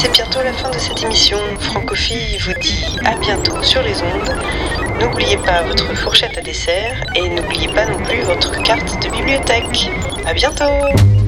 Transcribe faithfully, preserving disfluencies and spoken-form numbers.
c'est bientôt la fin de cette émission. Francophilie vous dit à bientôt sur les ondes. N'oubliez pas votre fourchette à dessert et n'oubliez pas non plus votre carte de bibliothèque. À bientôt!